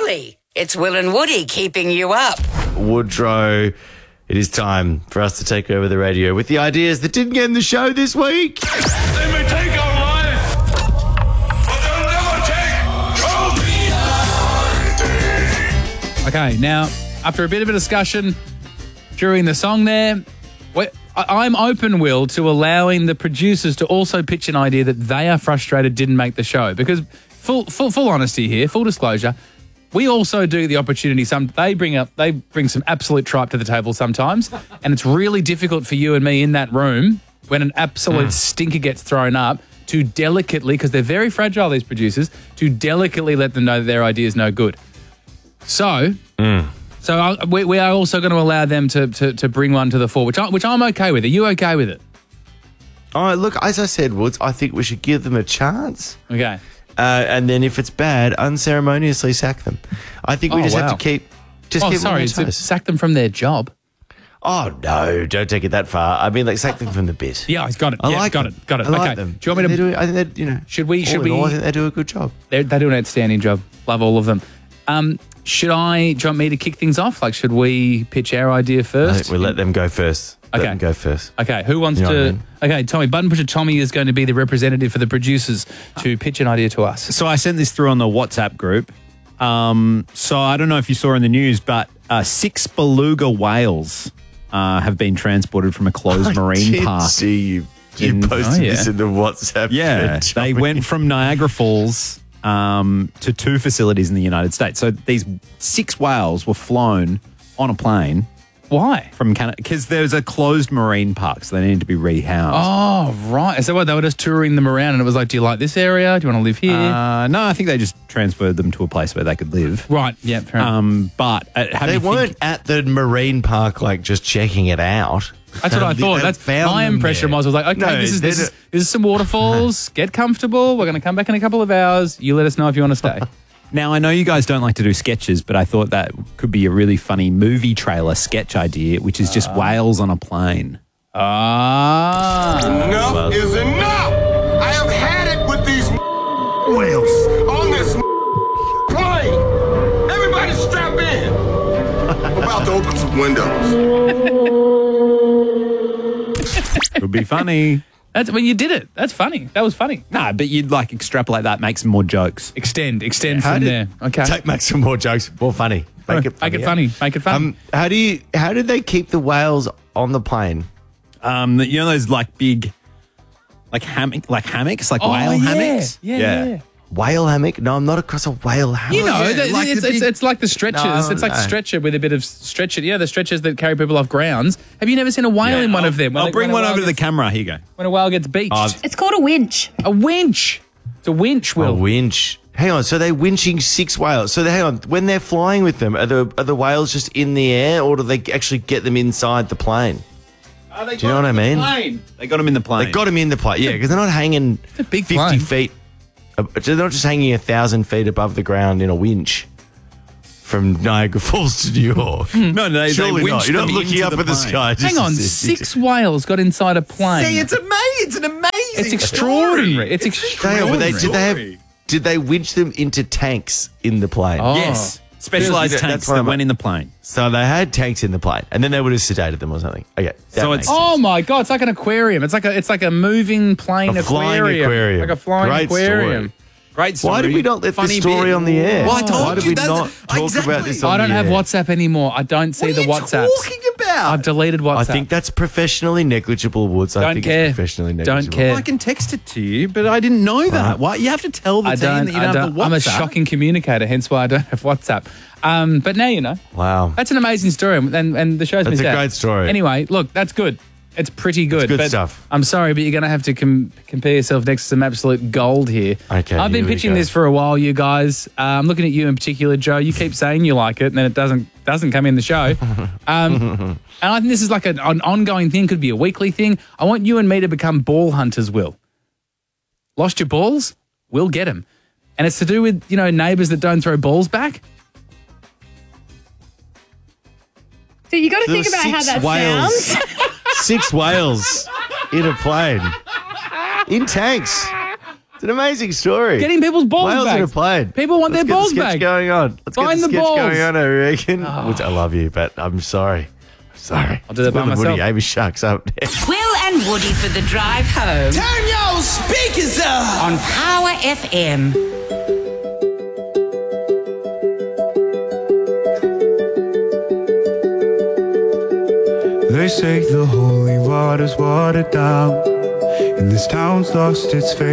Woolly. It's Will and Woody keeping you up. Woodrow, it is time for us to take over the radio with the ideas that didn't get in the show this week. They may take our lives, but they'll never take Okay, now, after a bit of a discussion during the song there, I'm open, Will, to allowing the producers to also pitch an idea that they are frustrated didn't make the show. Because full honesty here, full disclosure, we also do the opportunity. They bring some absolute tripe to the table sometimes, and it's really difficult for you and me in that room when an absolute stinker gets thrown up to delicately, because they're very fragile, these producers, to delicately let them know that their idea is no good. So we are also going to allow them to bring one to the fore, which I'm okay with. Are you okay with it? Oh, look, as I said, Woods, I think we should give them a chance. Okay. And then if it's bad, unceremoniously sack them. I think we have to keep them on their toes. Sack them from their job. Oh, no, don't take it that far. I mean, like, sack them from the bit. Yeah, he's got it. Got it. I like them. Do you want me to... I think they, Should we... I think they do a good job. They do an outstanding job. Love all of them. Do you want me to kick things off? Like, should we pitch our idea first? I think we'll let them go first. Okay. Let them go first. Okay, who wants You know to... what I mean? Okay, Tommy, Button Pusher Tommy is going to be the representative for the producers to pitch an idea to us. So I sent this through on the WhatsApp group. So I don't know if you saw in the news, but 6 beluga whales have been transported from a closed marine park. See you posted this in the WhatsApp. Yeah, thread, they went from Niagara Falls to 2 facilities in the United States. So these 6 whales were flown on a plane. Why? From Canada, because there's a closed marine park, so they needed to be rehoused. Oh, right. So what, they were just touring them around and it was like, do you like this area? Do you want to live here? No, I think they just transferred them to a place where they could live. Right, yeah, fair enough. But they weren't at the marine park, like, just checking it out. That's what I thought. That's my impression was like, okay, No, this is some waterfalls. Get comfortable. We're going to come back in a couple of hours. You let us know if you want to stay. Now, I know you guys don't like to do sketches, but I thought that could be a really funny movie trailer sketch idea, which is just whales on a plane. Enough is enough! I have had it with these whales on this plane! Everybody strap in! I'm about to open some windows. Would be funny. You did it. That's funny. That was funny. No, but you'd like extrapolate that, make some more jokes. Extend from there. Okay. Make some more jokes, more funny. Make it funny. Make it funny. How did they keep the whales on the plane? You know those like big, like hammocks, like whale hammocks. Yeah. Whale hammock? No, I'm not across a whale hammock. You know, like it's like the stretchers. No, it's like no. a stretcher with a bit of stretcher. Yeah, the stretchers that carry people off grounds. Have you never seen a whale in one of them? I'll bring one over to the camera. Here you go. When a whale gets beached. It's called a winch. A winch. It's a winch, Will. A winch. Hang on, so they're winching 6 whales. So hang on, when they're flying with them, are the whales just in the air, or do they actually get them inside the plane? Do you know what I mean? They got them in the plane. They got them in the plane, yeah, because they're not hanging a big 50 plane. feet. They're not just hanging 1,000 feet above the ground in a winch from Niagara Falls to New York. No, they Surely not. winched You're not them looking into up the at the plane. sky. Hang on, 6 whales got inside a plane. See, it's amazing. It's an amazing. It's extraordinary. It's extraordinary. Did they winch them into tanks in the plane? Oh. Yes, specialized That's tanks what that I'm- went in the plane. So they had tanks in the plane, and then they would have sedated them or something. Okay, So it's- Oh my God! It's like an aquarium. It's like a moving plane A flying aquarium. Like a flying Great aquarium. story. Great story. Why did we not let Funny this story bit. on the air? Well, I told Why did you we that- not talk exactly. about this on I don't the have air? WhatsApp anymore. I don't see the WhatsApps. What are you talking about? I've deleted WhatsApp. I think that's professionally negligible, Woods. I Don't think care. it's professionally negligible. Don't care. I can text it to you, but I didn't know that. Why you have to tell the I team don't. that you don't have the WhatsApp? I'm a shocking communicator, hence why I don't have WhatsApp. But now you know. Wow. That's an amazing story, and the show's That's missed a out. great story. Anyway, look, that's good. It's pretty good. good but stuff. I'm sorry, but you're going to have to compare yourself next to some absolute gold here. Okay, I've been here we pitching go. this for a while, you guys. I'm looking at you in particular, Joe. You keep saying you like it, and then it doesn't come in the show. And I think this is like an ongoing thing. Could be a weekly thing. I want you and me to become ball hunters, Will. Lost your balls? We'll get them. And it's to do with, neighbours that don't throw balls back. So you got to There think were about how 6 that whales. sounds. 6 whales in a plane. In tanks. It's an amazing story. Getting people's balls Whales back. in a plane. People want Let's their get balls the sketch back. going on. Let's Find get the the sketch balls. going on, I reckon. I love you, but I'm sorry. I'll do that by Will and myself. Woody, Amy Shark's up there. Will and Woody for the drive home Turn your speakers up. on Power FM. They say the holy water's watered down, and this town's lost its faith.